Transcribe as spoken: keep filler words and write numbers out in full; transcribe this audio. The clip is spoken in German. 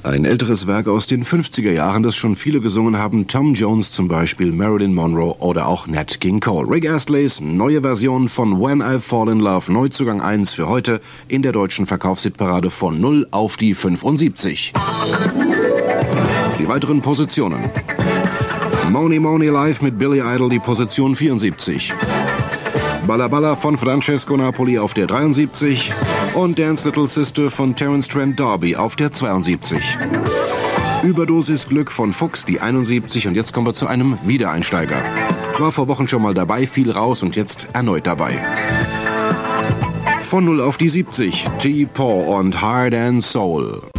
Ein älteres Werk aus den fünfziger Jahren, das schon viele gesungen haben. Tom Jones zum Beispiel, Marilyn Monroe oder auch Nat King Cole. Rick Astleys neue Version von When I Fall in Love. Neuzugang eins für heute in der deutschen Verkaufshitparade von null auf die fünfundsiebzig. Die weiteren Positionen. Money Money Live mit Billy Idol, die Position vierundsiebzig. Balla Balla von Francesco Napoli auf der dreiundsiebzig und Dance Little Sister von Terence Trent D'Arby auf der zweiundsiebzig. Überdosis Glück von Fuchs, die einundsiebzig, und jetzt kommen wir zu einem Wiedereinsteiger. War vor Wochen schon mal dabei, fiel raus und jetzt erneut dabei. Von null auf die siebzig, G. Paul und Heart and Soul.